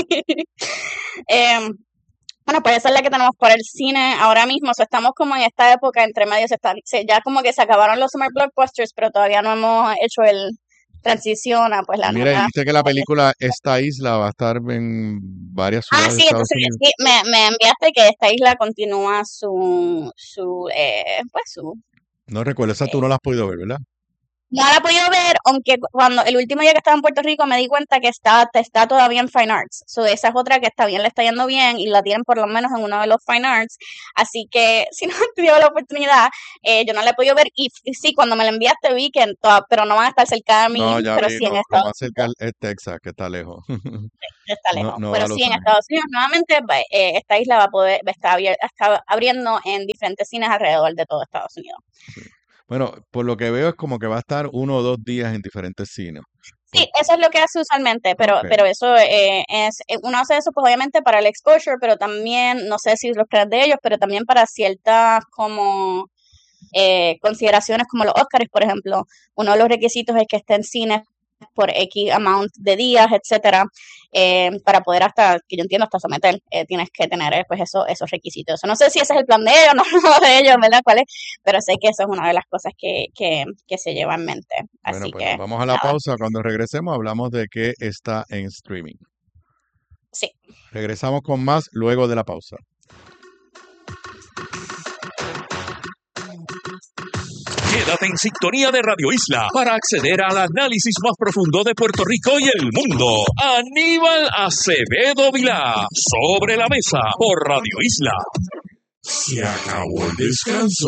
Bueno, pues esa es la que tenemos por el cine ahora mismo. Estamos como en esta época entre medios, ya como que se acabaron los summer blockbusters, pero todavía no hemos hecho el transición a pues la nueva. Mira, dice que la película Esta Isla va a estar en varias ciudades de Estados Unidos. Sí, me enviaste que Esta Isla continúa su No recuerdo, esa tú no la has podido ver, ¿verdad? No la he podido ver, aunque cuando el último día que estaba en Puerto Rico me di cuenta que está todavía en Fine Arts. So, esa es otra que está bien, le está yendo bien y la tienen por lo menos en uno de los Fine Arts. Así que si no te dio la oportunidad, yo no la he podido ver. Y sí, cuando me la enviaste vi que pero no van a estar cerca de mí. No, ya pero vi, sí en no, Estados más cerca es Texas, que está lejos. está lejos. No pero a Los sí en Ángeles. Estados Unidos nuevamente esta isla va a poder está abriendo en diferentes cines alrededor de todo Estados Unidos. Sí. Bueno, por lo que veo es como que va a estar 1 o 2 días en diferentes cines. Sí, eso es lo que hace usualmente, pero Ok. eso uno hace eso pues obviamente para el exposure, pero también, no sé si los planes de ellos, pero también para ciertas como consideraciones como los Oscars, por ejemplo. Uno de los requisitos es que esté en cines por X amount de días, etcétera, para poder hasta, que yo entiendo, hasta someter, tienes que tener pues esos requisitos. No sé si ese es el plan de ellos, no de ellos, ¿verdad? ¿Cuál es? Pero sé que eso es una de las cosas que se lleva en mente. Bueno, Así pues que, vamos a la nada. pausa. Cuando regresemos hablamos de qué está en streaming. Sí. Regresamos con más luego de la pausa. Quédate en sintonía de Radio Isla para acceder al análisis más profundo de Puerto Rico y el mundo. Aníbal Acevedo Vilá, Sobre la Mesa, por Radio Isla. Se acabó el descanso.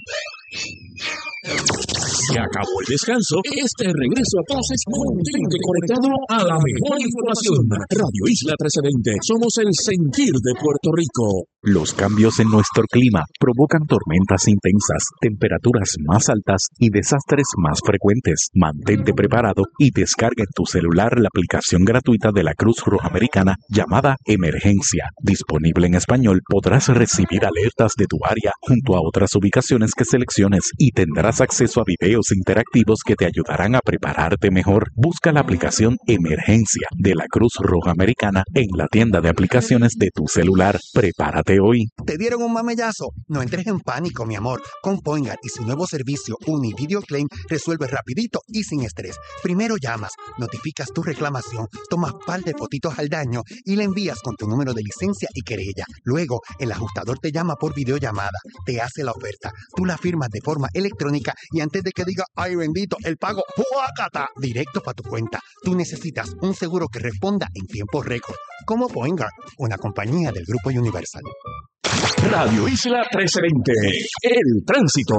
Se acabó el descanso. Este regreso a clases mantente conectado a la mejor información. Radio Isla 1320. Somos el sentir de Puerto Rico. Los cambios en nuestro clima provocan tormentas intensas, temperaturas más altas y desastres más frecuentes. Mantente preparado y descarga en tu celular la aplicación gratuita de la Cruz Roja Americana llamada Emergencia. Disponible en español, podrás recibir alertas de tu área junto a otras ubicaciones que selecciones y tendrás acceso a videos interactivos que te ayudarán a prepararte mejor. Busca la aplicación Emergencia de la Cruz Roja Americana en la tienda de aplicaciones de tu celular. Prepárate hoy. ¿Te dieron un mamellazo? No entres en pánico, mi amor. Con Poingar y su nuevo servicio Uni Video Claim resuelve rapidito y sin estrés. Primero llamas, notificas tu reclamación, tomas par de fotitos al daño y le envías con tu número de licencia y querella. Luego, el ajustador te llama por videollamada, te hace la oferta, tú la firmas de forma electrónica y antes de que diga, ay bendito, el pago, ¡juácata!, directo para tu cuenta. Tú necesitas un seguro que responda en tiempo récord. Como Poingar, una compañía del Grupo Universal. Radio Isla 1320. El tránsito.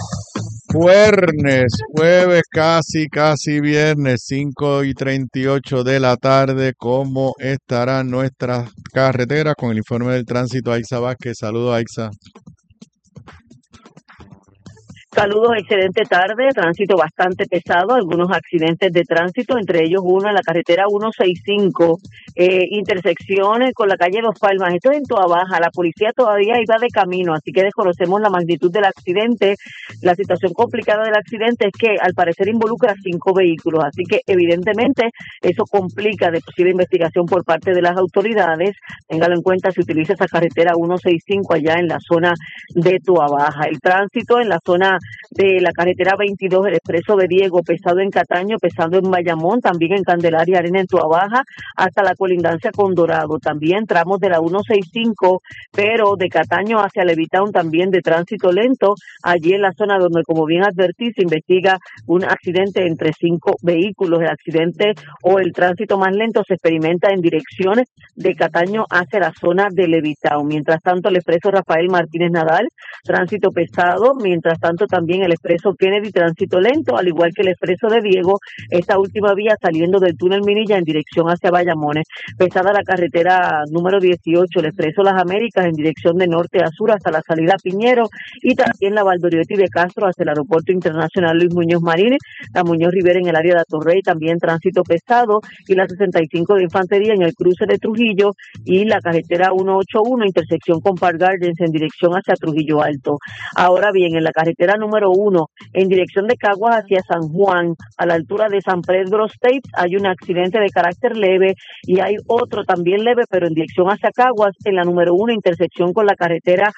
Jueves, casi viernes, 5:38 de la tarde. ¿Cómo estarán nuestras carreteras? Con el informe del tránsito, Aixa Vázquez. Saludos, Aixa. Saludos, excelente tarde, tránsito bastante pesado, algunos accidentes de tránsito, entre ellos uno en la carretera 165, intersecciones con la calle Dos Palmas, esto es en Toa Baja, la policía todavía iba de camino, así que desconocemos la magnitud del accidente. La situación complicada del accidente es que al parecer involucra 5 vehículos, así que evidentemente eso complica de posible investigación por parte de las autoridades. Téngalo en cuenta si utiliza esa carretera 165 allá en la zona de Toa Baja. El tránsito en la zona de la carretera 22, el expreso de Diego, pesado en Cataño, pesado en Bayamón, también en Candelaria Arena en Toa Baja, hasta la colindancia con Dorado, también tramos de la 165, pero de Cataño hacia Levitown también de tránsito lento, allí en la zona donde, como bien advertí, se investiga un accidente entre 5 vehículos. El accidente o el tránsito más lento se experimenta en direcciones de Cataño hacia la zona de Levitown. Mientras tanto, el expreso Rafael Martínez Nadal, tránsito pesado, mientras tanto también el expreso Kennedy, tránsito lento, al igual que el expreso de Diego, esta última vía saliendo del túnel Minilla en dirección hacia Bayamones. Pesada la carretera número 18, el expreso Las Américas en dirección de norte a sur hasta la salida Piñero, y también la Valdoriotti de Castro hacia el aeropuerto internacional Luis Muñoz Marín, la Muñoz Rivera en el área de Atorrey, también tránsito pesado, y la 65 de Infantería en el cruce de Trujillo, y la carretera 181, intersección con Park Gardens en dirección hacia Trujillo Alto. Ahora bien, en la carretera número 1, en dirección de Caguas hacia San Juan, a la altura de San Pedro State, hay un accidente de carácter leve y hay otro también leve, pero en dirección hacia Caguas, en la número 1, intersección con la carretera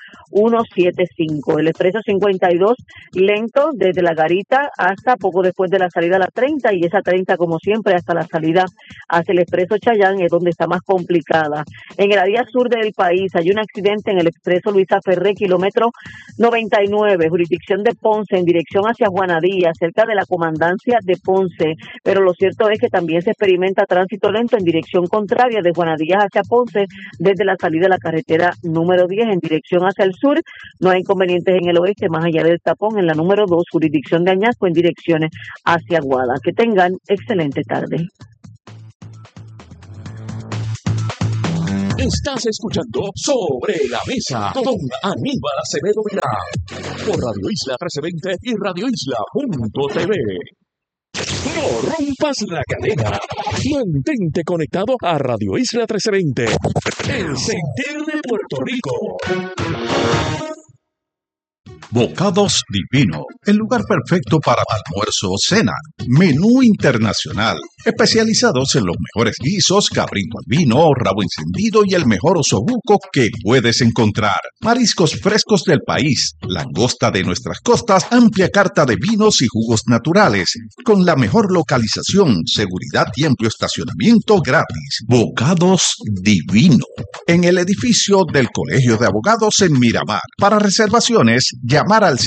175. El expreso 52, lento desde la Garita hasta poco después de la salida a la 30, y esa 30, como siempre, hasta la salida hacia el expreso Chayán es donde está más complicada. En el área sur del país hay un accidente en el expreso Luisa Ferré, kilómetro 99, jurisdicción de de Ponce en dirección hacia Juanadía, cerca de la comandancia de Ponce, pero lo cierto es que también se experimenta tránsito lento en dirección contraria de Juanadías hacia Ponce desde la salida de la carretera número 10 en dirección hacia el sur. No hay inconvenientes en el oeste, más allá del tapón en la número 2, jurisdicción de Añasco en direcciones hacia Aguada. Que tengan excelente tarde. Estás escuchando Sobre la Mesa con Aníbal Acevedo Vilá por Radio Isla 1320 y radioisla.tv. No rompas la cadena. Mantente conectado a Radio Isla 1320, el sentir de Puerto Rico. Bocados Divino, el lugar perfecto para almuerzo o cena. Menú internacional, especializados en los mejores guisos, cabrito al vino, rabo encendido y el mejor osobuco que puedes encontrar. Mariscos frescos del país, langosta de nuestras costas, amplia carta de vinos y jugos naturales, con la mejor localización, seguridad y amplio estacionamiento gratis. Bocados Divino, en el edificio del Colegio de Abogados en Miramar. Para reservaciones, llamar al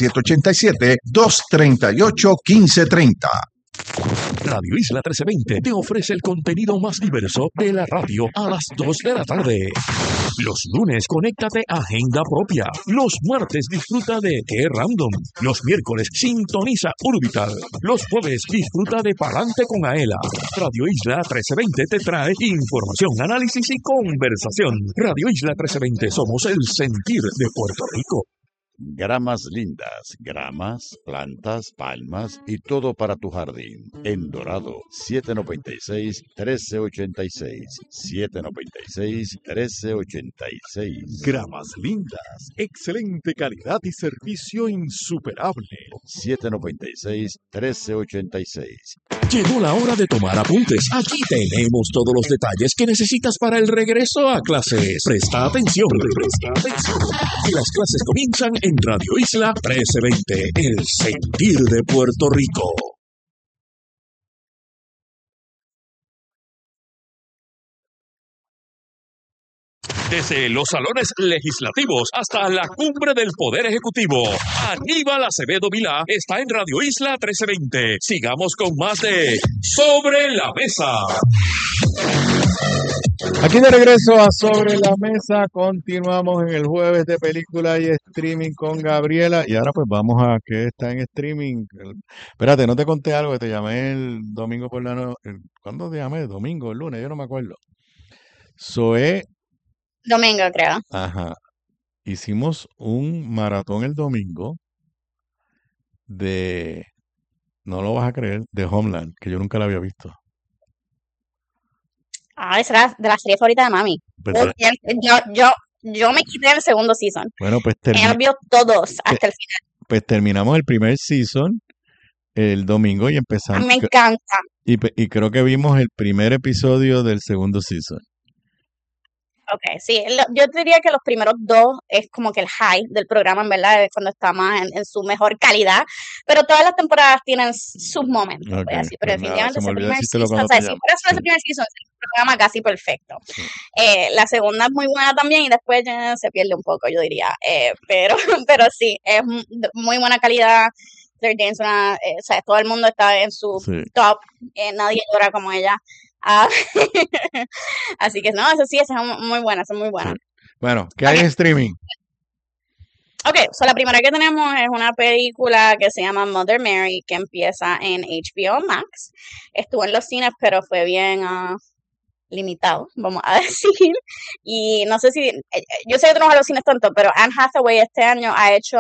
787-238-1530. Radio Isla 1320 te ofrece el contenido más diverso de la radio a las 2 de la tarde. Los lunes, conéctate a Agenda Propia. Los martes, disfruta de Qué Random. Los miércoles, sintoniza Orbital. Los jueves, disfruta de Palante con Aela. Radio Isla 1320 te trae información, análisis y conversación. Radio Isla 1320, somos el sentir de Puerto Rico. Gramas Lindas, gramas, plantas, palmas y todo para tu jardín. En Dorado, 796-1386. 796-1386. Gramas Lindas, excelente calidad y servicio insuperable. 796-1386. Llegó la hora de tomar apuntes. Aquí tenemos todos los detalles que necesitas para el regreso a clases. Presta atención. Y las clases comienzan en Radio Isla 1320, el sentir de Puerto Rico. Desde los salones legislativos hasta la cumbre del Poder Ejecutivo, Aníbal Acevedo Vilá está en Radio Isla 1320. Sigamos con más de Sobre la Mesa. Aquí de regreso a Sobre la Mesa, continuamos en el jueves de película y streaming con Gabriela. Y ahora pues vamos a que está en streaming. Espérate, no te conté algo que te llamé el domingo por la noche. ¿Cuándo te llamé? ¿Domingo, el lunes? Yo no me acuerdo. Zoe. Domingo, creo. Ajá. Hicimos un maratón el domingo de, no lo vas a creer, de Homeland, que yo nunca la había visto. Ah, esa era de la serie favorita de mami. Yo me quité el segundo season. Bueno, pues Ella vio todos hasta el final. Pues terminamos el primer season el domingo y empezamos. Me encanta. Y creo que vimos el primer episodio del segundo season. Ok, sí, yo diría que los primeros dos es como que el high del programa, en verdad, es cuando está más en su mejor calidad, pero todas las temporadas tienen sus momentos, voy a decir, pero definitivamente ese primer season, si fuera ese primer season, es un programa casi perfecto. Sí. La segunda es muy buena también y después ya se pierde un poco, yo diría, pero sí, es muy buena calidad. Claire Danes, o sea, todo el mundo está en su top, nadie llora como ella. Así que no, eso sí, esa es muy buena, esa es muy buena. Bueno, ¿qué hay en streaming? Ok, so la primera que tenemos es una película que se llama Mother Mary, que empieza en HBO Max. Estuvo en los cines, pero fue bien limitado, vamos a decir. Y no sé si, yo sé que tú no vas a los cines tanto, pero Anne Hathaway este año ha hecho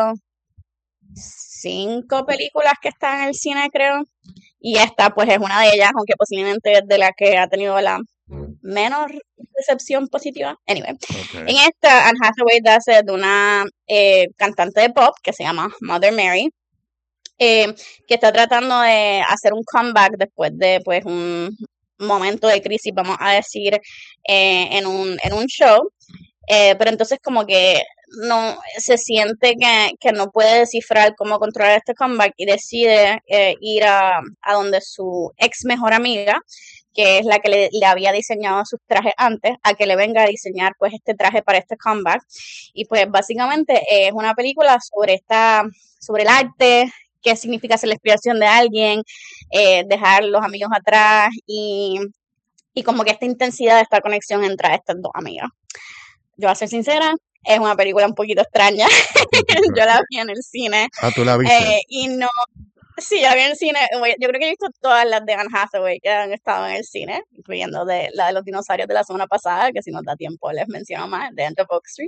5 películas que están en el cine, creo. Y esta, pues, es una de ellas, aunque posiblemente es de la que ha tenido la menor recepción positiva. Anyway, en esta, Anne Hathaway hace de una cantante de pop que se llama Mother Mary, que está tratando de hacer un comeback después de, pues, un momento de crisis, vamos a decir, en un show. Pero entonces como que no se siente que no puede descifrar cómo controlar este comeback y decide ir a donde su ex mejor amiga, que es la que le había diseñado sus trajes antes, a que le venga a diseñar pues este traje para este comeback. Y pues básicamente es una película sobre el arte, qué significa ser la inspiración de alguien, dejar los amigos atrás y como que esta intensidad de esta conexión entre estas dos amigas. Yo, a ser sincera, es una película un poquito extraña. Yo la vi en el cine. Ah, ¿tú la viste? Y no... Sí, ya vi en el cine. Yo creo que he visto todas las de Anne Hathaway que han estado en el cine, incluyendo la de los dinosaurios de la semana pasada, que si nos da tiempo les menciono más, de End of Oak Street.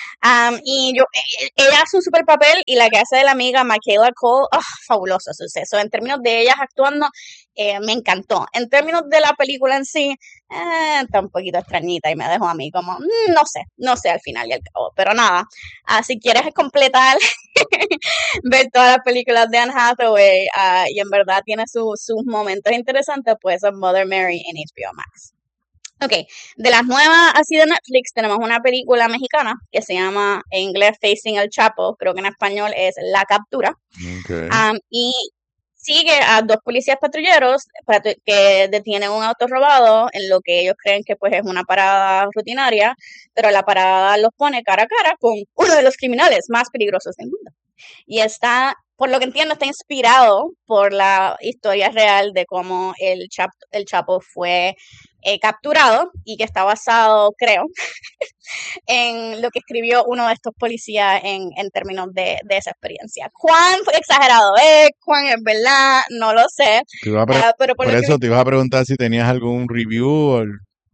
Ella hace un super papel y la que hace de la amiga Michaela Cole, fabuloso suceso. En términos de ellas actuando, me encantó. En términos de la película en sí, está un poquito extrañita y me dejó a mí como, no sé al final y al cabo. Pero nada, si quieres completar, ver todas las películas de Anne Hathaway y en verdad tiene sus momentos interesantes, pues es Mother Mary en HBO Max. Ok, de las nuevas así de Netflix tenemos una película mexicana que se llama en inglés Facing el Chapo, creo que en español es La Captura. Okay. Y sigue a dos policías patrulleros que detienen un auto robado en lo que ellos creen que pues es una parada rutinaria, pero la parada los pone cara a cara con uno de los criminales más peligrosos del mundo. Y está, por lo que entiendo, está inspirado por la historia real de cómo el Chapo fue capturado y que está basado, creo, en lo que escribió uno de estos policías en términos de esa experiencia. ¿Cuán exagerado es? ¿Cuán es verdad? No lo sé. Pero por eso te ibas a preguntar si tenías algún review.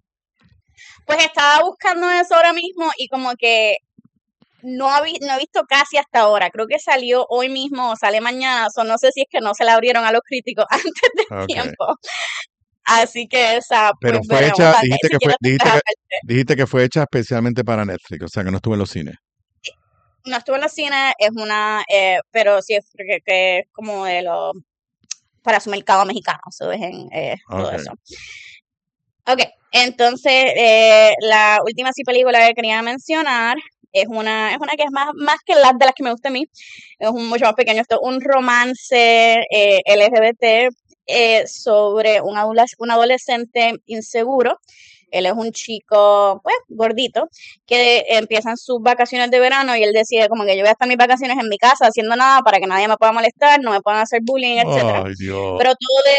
Pues estaba buscando eso ahora mismo y como que no he visto casi hasta ahora. Creo que salió hoy mismo o sale mañana. No sé si es que no se la abrieron a los críticos antes del tiempo. Así que esa... Pero pues, fue veremos, hecha, ¿vale? dijiste que fue hecha especialmente para Netflix, o sea que no estuvo en los cines. No estuvo en los cines, es una... pero sí es que es como de lo... para su mercado mexicano, eso es en todo eso. Ok, entonces la última película que quería mencionar es una que es más que las de las que me gusta a mí, es mucho más pequeño, esto es un romance LGBT sobre un adolescente inseguro. Él es un chico, pues, gordito, que empiezan sus vacaciones de verano y él decide como que yo voy a estar mis vacaciones en mi casa haciendo nada para que nadie me pueda molestar, no me puedan hacer bullying, etcétera. Ay, Dios. Pero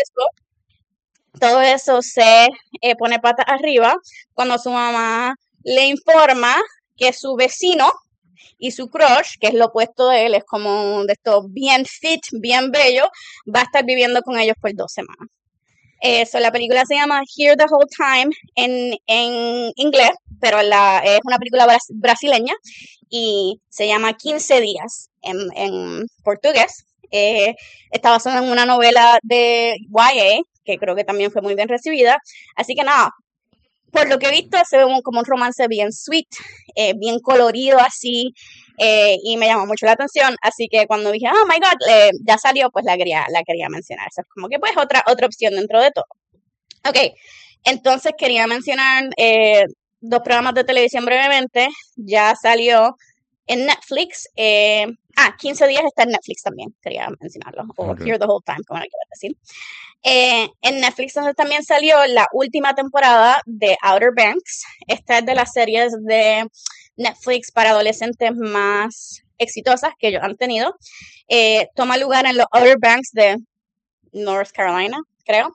todo eso se pone patas arriba cuando su mamá le informa que su vecino y su crush, que es lo opuesto de él, es como un de estos bien fit, bien bello, va a estar viviendo con ellos por 2 semanas. La película se llama Here the Whole Time en inglés, pero es una película brasileña y se llama 15 días en portugués. Está basada en una novela de YA, que creo que también fue muy bien recibida. Así que nada, por lo que he visto, se ve como un romance bien sweet, bien colorido así, y me llamó mucho la atención. Así que cuando dije, oh my God, ya salió, pues la quería mencionar. Eso es como que pues otra opción dentro de todo. Ok, entonces quería mencionar 2 programas de televisión brevemente. Ya salió en Netflix. 15 días está en Netflix también, quería mencionarlo. O Here the Whole Time, como le quieras decir. En Netflix también salió la última temporada de Outer Banks. Esta es de las series de Netflix para adolescentes más exitosas que ellos han tenido. Toma lugar en los Outer Banks de North Carolina, creo.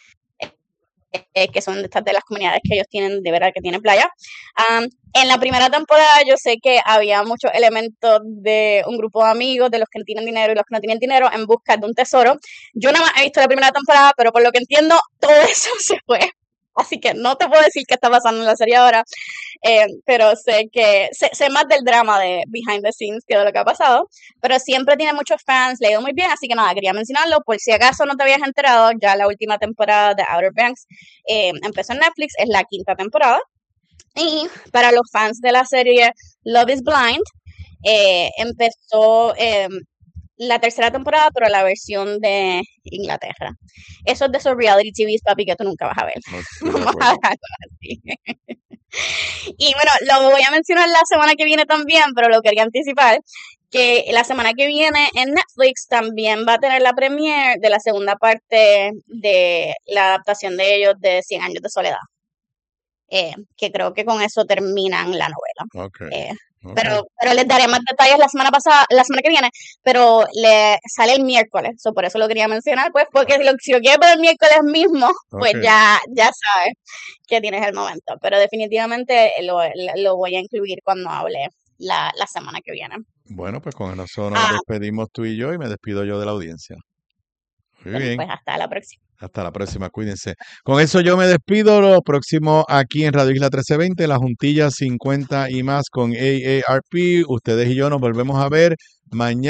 Que son de las comunidades que ellos tienen, de verdad que tienen playa. En la primera temporada yo sé que había muchos elementos de un grupo de amigos, de los que tienen dinero y los que no tienen dinero, en busca de un tesoro. Yo nada más he visto la primera temporada, pero por lo que entiendo, todo eso se fue. Así que no te puedo decir qué está pasando en la serie ahora, pero sé más del drama de behind the scenes que de lo que ha pasado, pero siempre tiene muchos fans, le ha ido muy bien, así que nada, quería mencionarlo, por si acaso no te habías enterado, ya la última temporada de Outer Banks empezó en Netflix, es la 5ª temporada, y para los fans de la serie Love is Blind, empezó la 3ª temporada, pero la versión de Inglaterra. Eso es de esos reality TVs, papi, que tú nunca vas a ver. Vamos a dejarlo así. Y bueno, lo voy a mencionar la semana que viene también, pero lo quería anticipar, que la semana que viene en Netflix también va a tener la premiere de la segunda parte de la adaptación de ellos de 100 años de soledad. Que creo que con eso terminan la novela. Okay. Pero les daré más detalles la semana que viene, pero le sale el miércoles, por eso lo quería mencionar, pues, porque si lo quieres ver el miércoles mismo, pues ya sabes que tienes el momento, pero definitivamente lo voy a incluir cuando hable la semana que viene. Bueno, pues con eso nos despedimos tú y yo, y me despido yo de la audiencia. Muy bien. Pues hasta la próxima. Hasta la próxima, cuídense. Con eso yo me despido. Lo próximo aquí en Radio Isla 1320, la Juntilla 50 y más con AARP. Ustedes y yo nos volvemos a ver mañana.